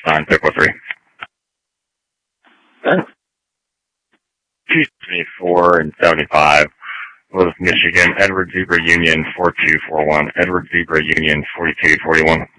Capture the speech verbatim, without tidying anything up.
sign Pickle three. Thanks. two seventy-four and seventy-five. Louis, Michigan. Edward Zebra Union four two four one. Edward Zebra Union forty-two forty-one.